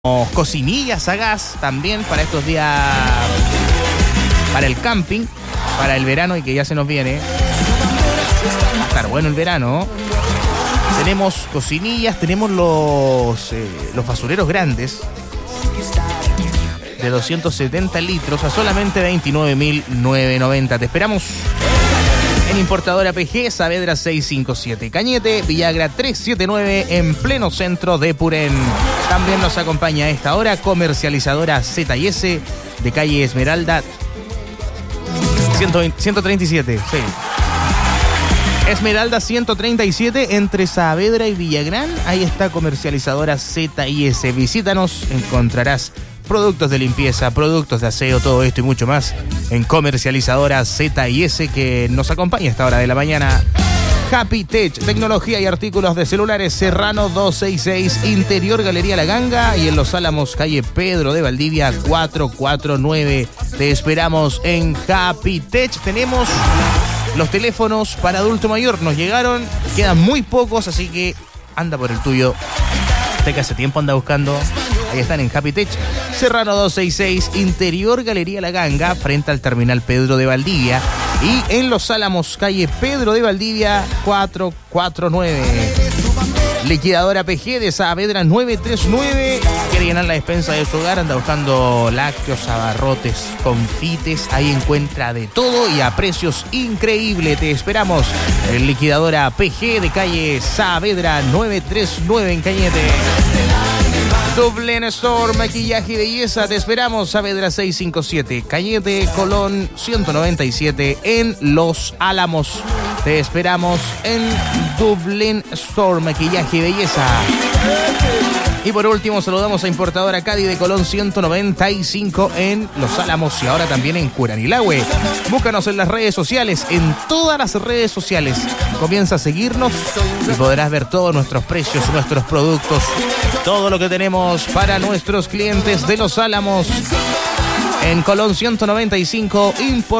cocinillas a gas también para estos días, para el camping, para el verano y que ya se nos viene. Va a estar bueno el verano. Tenemos cocinillas, tenemos los basureros grandes de 270 litros a solamente 29.990. Te esperamos en Importadora PG, Saavedra 657, Cañete, Villagra 379, en pleno centro de Purén. También nos acompaña a esta hora Comercializadora Z&S de calle Esmeralda 137, sí. Esmeralda 137 entre Saavedra y Villagrán. Ahí está Comercializadora Z&S. Visítanos, encontrarás productos de limpieza, productos de aseo, todo esto y mucho más en Comercializadora Z&S, que nos acompaña a esta hora de la mañana. Happy Tech, tecnología y artículos de celulares, Serrano 266, Interior Galería La Ganga, y en Los Álamos, calle Pedro de Valdivia 449. Te esperamos en Happy Tech. Tenemos los teléfonos para adulto mayor, nos llegaron, quedan muy pocos, así que anda por el tuyo. Usted que hace tiempo anda buscando, ahí están en Happy Tech, Serrano 266, Interior Galería La Ganga, frente al Terminal Pedro de Valdivia, y en Los Álamos, calle Pedro de Valdivia 449. Liquidadora PG de Saavedra 939. Quiere llenar la despensa de su hogar, anda buscando lácteos, abarrotes, confites. Ahí encuentra de todo y a precios increíbles. Te esperamos en Liquidadora PG de calle Saavedra 939 en Cañete. Dublin Store, maquillaje y belleza. Te esperamos, Saavedra 657, Cañete, Colón 197 en Los Álamos. Te esperamos en Dublin Store, maquillaje y belleza. Y por último saludamos a Importadora Cadi de Colón 195 en Los Álamos y ahora también en Curanilahue. Búscanos en las redes sociales, en todas las redes sociales. Comienza a seguirnos y podrás ver todos nuestros precios, nuestros productos, todo lo que tenemos para nuestros clientes de Los Álamos. En Colón 195,